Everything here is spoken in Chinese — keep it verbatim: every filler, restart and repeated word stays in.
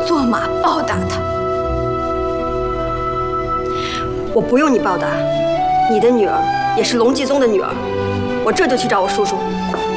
做马报答他。我不用你报答，你的女儿也是龙继宗的女儿，我这就去找我叔叔。